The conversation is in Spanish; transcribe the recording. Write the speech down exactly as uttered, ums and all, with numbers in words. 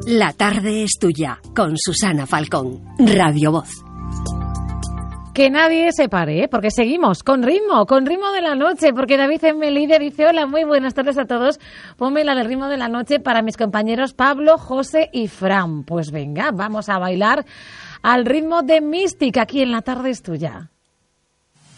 La tarde es tuya, con Susana Falcón, Radio Voz. Que nadie se pare, ¿eh? Porque seguimos con ritmo, con ritmo de la noche, porque David en Melide dice: hola, muy buenas tardes a todos, ponme la del ritmo de la noche para mis compañeros Pablo, José y Fran. Pues venga, vamos a bailar al ritmo de Mystic aquí en La tarde es tuya.